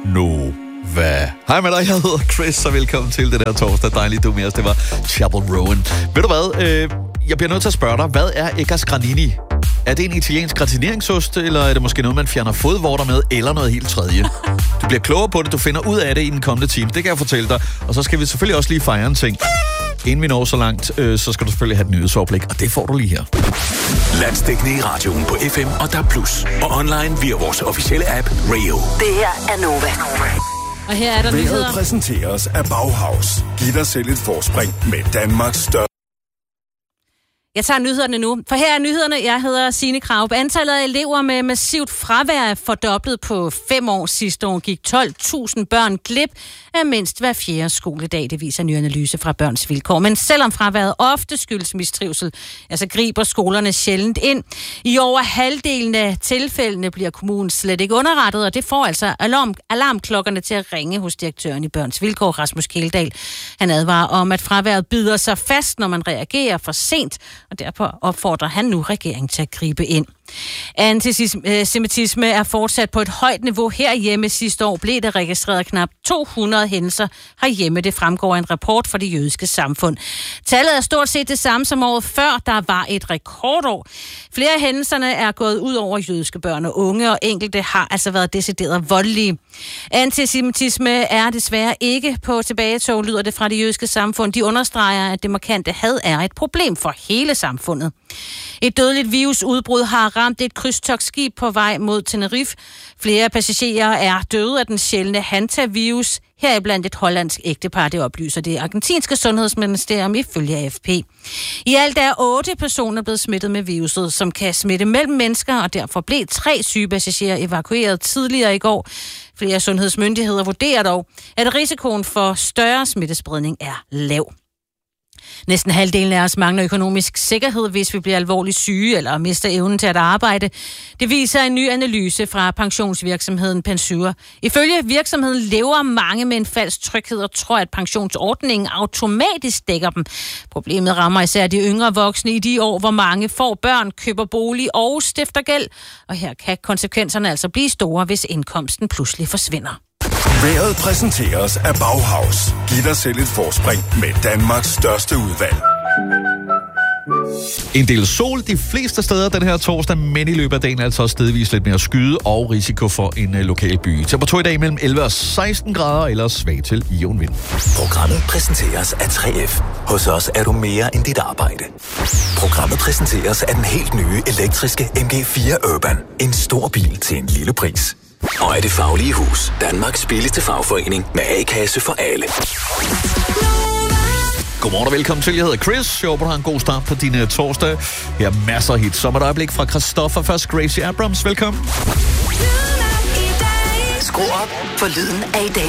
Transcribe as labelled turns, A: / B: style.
A: Nova. Hej med dig, jeg hedder Chris, og velkommen til det der torsdag. Dejligt, du er med os. Det var Chapel Rowan. Ved du hvad? Jeg bliver nødt til at spørge dig, hvad er Eggers Granini? Er det en italiensk gratineringsost, eller er det måske noget, man fjerner fodvorter med, eller noget helt tredje? Du bliver klogere på det, du finder ud af det i den kommende time. Det kan jeg fortælle dig. Og så skal vi selvfølgelig også lige fejre en ting. Inden vi når så langt, så skal du selvfølgelig have et nyhedsoverblik, og det får du lige her.
B: Landsdækkende i radioen på FM og DAB+, og online via vores officielle app Radio.
C: Det her er Nova.
D: Og her er der nyheder.
E: Vejret præsenteres af Bauhaus. Giv dig selv et forspring med Danmarks største.
D: Jeg tager nyhederne nu, for her er nyhederne. Jeg hedder Signe Kraup. Antallet af elever med massivt fravær er fordoblet på 5 år. Sidste år gik 12.000 børn glip af mindst hver 4. skoledag. Det viser en ny analyse fra Børns Vilkår. Men selvom fraværet ofte skyldes mistrivsel, så griber skolerne sjældent ind. I over halvdelen af tilfældene bliver kommunen slet ikke underrettet, og det får altså alarmklokkerne til at ringe hos direktøren i Børns Vilkår, Rasmus Kjeldahl. Han advarer om, at fraværet bider sig fast, når man reagerer for sent, og derfor opfordrer han nu regeringen til at gribe ind. Antisemitisme er fortsat på et højt niveau herhjemme. Sidste år blev der registreret knap 200 hændelser herhjemme. Det fremgår af en rapport fra det jødiske samfund. Tallet er stort set det samme som året før, der var et rekordår. Flere af hændelserne er gået ud over jødiske børn og unge, og enkelte har altså været decideret voldelige. Antisemitisme er desværre ikke på tilbagetog, lyder det fra det jødiske samfund. De understreger, at det markante had er et problem for hele samfundet. Et dødeligt virusudbrud har ramt et krydstogtskib på vej mod Tenerife. Flere passagerer er døde af den sjældne hantavirus. Heriblandt et hollandsk ægtepar, det oplyser det argentinske sundhedsministerium ifølge AFP. I alt er 8 personer blevet smittet med viruset, som kan smitte mellem mennesker, og derfor blev 3 syge passagerer evakueret tidligere i går. Flere sundhedsmyndigheder vurderer dog, at risikoen for større smittespredning er lav. Næsten halvdelen af os mangler økonomisk sikkerhed, hvis vi bliver alvorligt syge eller mister evnen til at arbejde. Det viser en ny analyse fra pensionsvirksomheden Pensur. Ifølge virksomheden lever mange med en falsk tryghed og tror, at pensionsordningen automatisk dækker dem. Problemet rammer især de yngre voksne i de år, hvor mange får børn, køber bolig og stifter gæld. Og her kan konsekvenserne altså blive store, hvis indkomsten pludselig forsvinder.
E: Vejret præsenteres af Bauhaus. Giv dig selv et forspring med Danmarks største udvalg.
A: En del sol de fleste steder den her torsdag, men i løbet af dagen altså også stedvis lidt mere skyde og risiko for en lokal by. Temperatur i dag mellem 11 og 16 grader eller svag til jævnvind.
B: Programmet præsenteres af 3F. Hos os er du mere end dit arbejde. Programmet præsenteres af den helt nye elektriske MG4 Urban. En stor bil til en lille pris. Og af Det Faglige Hus, Danmarks billigste fagforening med A-kasse for alle.
A: Godmorgen og velkommen til. Jeg hedder Chris. Jeg håber, du har en god start på din torsdag. Her er masser af hits. Som et øjeblik fra Christoffer. Først Gracie Abrams. Velkommen.
C: Skru op for lyden af i dag.